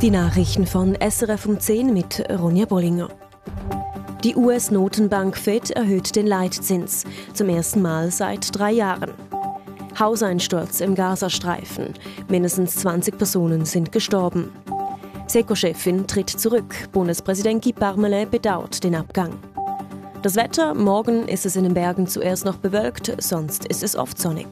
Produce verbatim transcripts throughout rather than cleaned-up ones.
Die Nachrichten von S R F um zehn mit Ronja Bollinger. Die U S-Notenbank Fed erhöht den Leitzins, zum ersten Mal seit drei Jahren. Hauseinsturz im Gazastreifen. Mindestens zwanzig Personen sind gestorben. SECO-Chefin tritt zurück. Bundespräsident Guy Parmelin bedauert den Abgang. Das Wetter: Morgen ist es in den Bergen zuerst noch bewölkt, sonst ist es oft sonnig.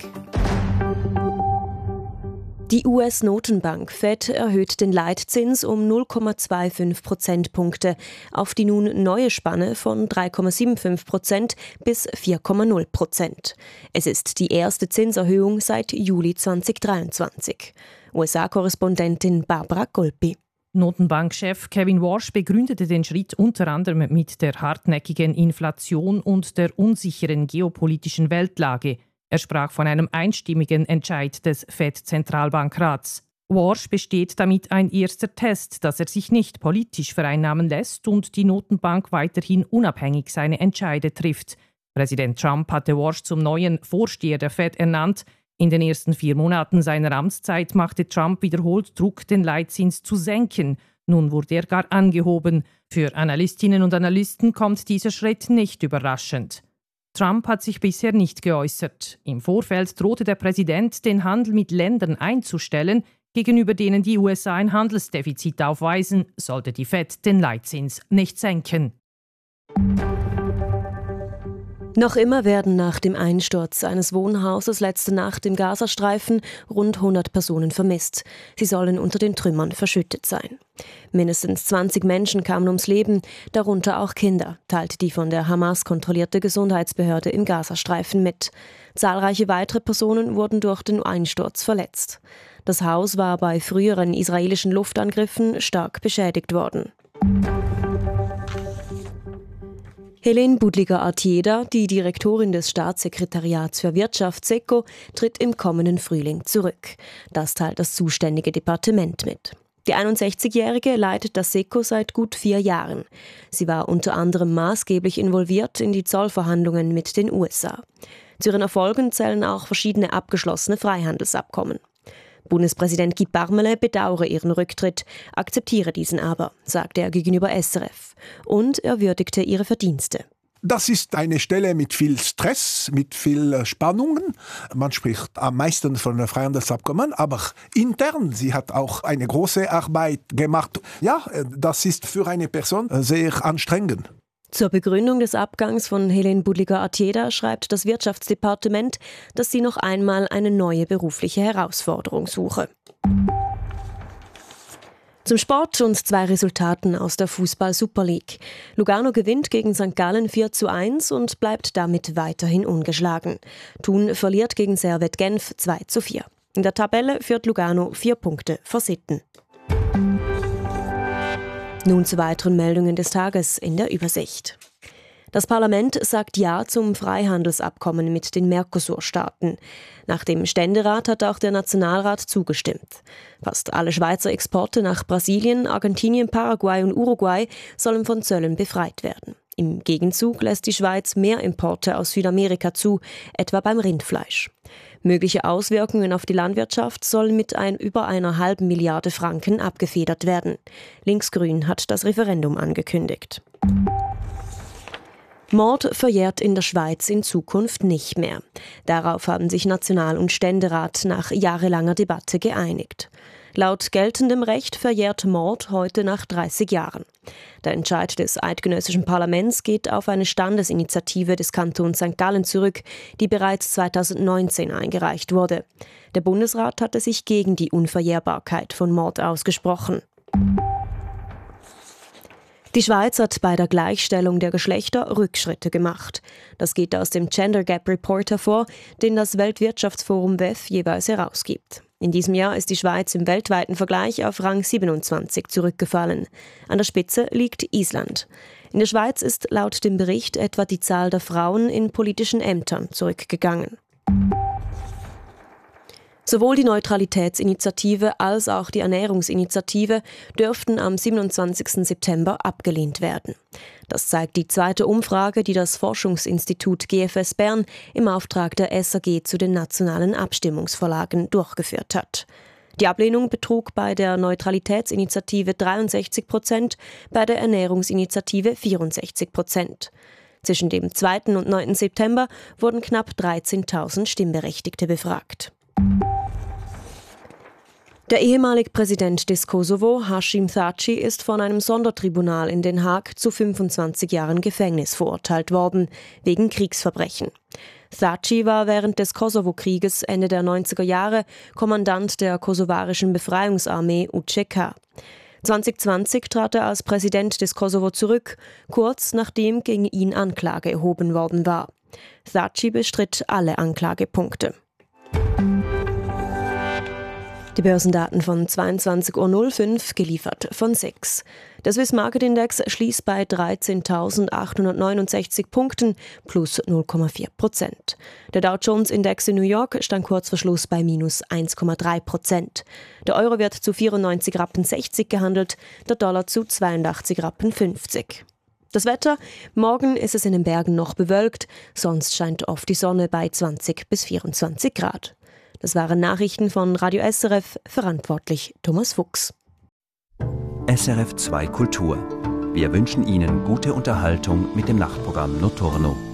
Die U S-Notenbank Fed erhöht den Leitzins um null Komma fünfundzwanzig Prozentpunkte auf die nun neue Spanne von drei Komma fünfundsiebzig Prozent bis vier Komma null Prozent. Es ist die erste Zinserhöhung seit Juli zweitausenddreiundzwanzig. U S A-Korrespondentin Barbara Golpi. Notenbankchef Kevin Warsh begründete den Schritt unter anderem mit der hartnäckigen Inflation und der unsicheren geopolitischen Weltlage. Er sprach von einem einstimmigen Entscheid des Fed-Zentralbankrats. Warsh besteht damit ein erster Test, dass er sich nicht politisch vereinnahmen lässt und die Notenbank weiterhin unabhängig seine Entscheide trifft. Präsident Trump hatte Warsh zum neuen Vorsteher der Fed ernannt. In den ersten vier Monaten seiner Amtszeit machte Trump wiederholt Druck, den Leitzins zu senken. Nun wurde er gar angehoben. Für Analystinnen und Analysten kommt dieser Schritt nicht überraschend. Trump hat sich bisher nicht geäußert. Im Vorfeld drohte der Präsident, den Handel mit Ländern einzustellen, gegenüber denen die U S A ein Handelsdefizit aufweisen, sollte die Fed den Leitzins nicht senken. Noch immer werden nach dem Einsturz eines Wohnhauses letzte Nacht im Gazastreifen rund hundert Personen vermisst. Sie sollen unter den Trümmern verschüttet sein. Mindestens zwanzig Menschen kamen ums Leben, darunter auch Kinder, teilte die von der Hamas kontrollierte Gesundheitsbehörde im Gazastreifen mit. Zahlreiche weitere Personen wurden durch den Einsturz verletzt. Das Haus war bei früheren israelischen Luftangriffen stark beschädigt worden. Helene Budliger-Artieda, die Direktorin des Staatssekretariats für Wirtschaft SECO, tritt im kommenden Frühling zurück. Das teilt das zuständige Departement mit. Die einundsechzigjährige leitet das SECO seit gut vier Jahren. Sie war unter anderem maßgeblich involviert in die Zollverhandlungen mit den U S A. Zu ihren Erfolgen zählen auch verschiedene abgeschlossene Freihandelsabkommen. Bundespräsident Guy Parmelin bedauere ihren Rücktritt, akzeptiere diesen aber, sagte er gegenüber S R F. Und er würdigte ihre Verdienste. Das ist eine Stelle mit viel Stress, mit viel Spannungen. Man spricht am meisten von Freihandelsabkommen, aber intern, sie hat auch eine große Arbeit gemacht. Ja, das ist für eine Person sehr anstrengend. Zur Begründung des Abgangs von Helene Budliger-Artieda schreibt das Wirtschaftsdepartement, dass sie noch einmal eine neue berufliche Herausforderung suche. Zum Sport und zwei Resultaten aus der Fußball-Super League. Lugano gewinnt gegen Sankt Gallen vier zu eins und bleibt damit weiterhin ungeschlagen. Thun verliert gegen Servette Genf zwei zu vier. In der Tabelle führt Lugano vier Punkte vor Sitten. Nun zu weiteren Meldungen des Tages in der Übersicht. Das Parlament sagt Ja zum Freihandelsabkommen mit den Mercosur-Staaten. Nach dem Ständerat hat auch der Nationalrat zugestimmt. Fast alle Schweizer Exporte nach Brasilien, Argentinien, Paraguay und Uruguay sollen von Zöllen befreit werden. Im Gegenzug lässt die Schweiz mehr Importe aus Südamerika zu, etwa beim Rindfleisch. Mögliche Auswirkungen auf die Landwirtschaft sollen mit ein, über einer halben Milliarde Franken abgefedert werden. Linksgrün hat das Referendum angekündigt. Mord verjährt in der Schweiz in Zukunft nicht mehr. Darauf haben sich National- und Ständerat nach jahrelanger Debatte geeinigt. Laut geltendem Recht verjährt Mord heute nach dreißig Jahren. Der Entscheid des eidgenössischen Parlaments geht auf eine Standesinitiative des Kantons Sankt Gallen zurück, die bereits zweitausendneunzehn eingereicht wurde. Der Bundesrat hatte sich gegen die Unverjährbarkeit von Mord ausgesprochen. Die Schweiz hat bei der Gleichstellung der Geschlechter Rückschritte gemacht. Das geht aus dem Gender Gap Report hervor, den das Weltwirtschaftsforum W E F jeweils herausgibt. In diesem Jahr ist die Schweiz im weltweiten Vergleich auf Rang siebenundzwanzig zurückgefallen. An der Spitze liegt Island. In der Schweiz ist laut dem Bericht etwa die Zahl der Frauen in politischen Ämtern zurückgegangen. Sowohl die Neutralitätsinitiative als auch die Ernährungsinitiative dürften am siebenundzwanzigsten September abgelehnt werden. Das zeigt die zweite Umfrage, die das Forschungsinstitut G F S Bern im Auftrag der S A G zu den nationalen Abstimmungsvorlagen durchgeführt hat. Die Ablehnung betrug bei der Neutralitätsinitiative dreiundsechzig Prozent, bei der Ernährungsinitiative vierundsechzig Prozent. Zwischen dem zweiten und neunten September wurden knapp dreizehntausend Stimmberechtigte befragt. Der ehemalige Präsident des Kosovo, Hashim Thaçi, ist von einem Sondertribunal in Den Haag zu fünfundzwanzig Jahren Gefängnis verurteilt worden, wegen Kriegsverbrechen. Thaçi war während des Kosovo-Krieges Ende der neunziger Jahre Kommandant der kosovarischen Befreiungsarmee U C K. zwanzig zwanzig trat er als Präsident des Kosovo zurück, kurz nachdem gegen ihn Anklage erhoben worden war. Thaçi bestritt alle Anklagepunkte. Die Börsendaten von zweiundzwanzig Uhr null fünf, geliefert von S I X. Der Swiss Market Index schließt bei dreizehntausendachthundertneunundsechzig Punkten, plus null Komma vier Prozent. Der Dow Jones Index in New York stand kurz vor Schluss bei minus eins Komma drei Prozent. Der Euro wird zu vierundneunzig Rappen sechzig gehandelt, der Dollar zu zweiundachtzig Rappen fünfzig. Das Wetter: Morgen ist es in den Bergen noch bewölkt, sonst scheint oft die Sonne bei zwanzig bis vierundzwanzig Grad. Das waren Nachrichten von Radio S R F, verantwortlich Thomas Fuchs. S R F zwei Kultur. Wir wünschen Ihnen gute Unterhaltung mit dem Nachtprogramm Notturno.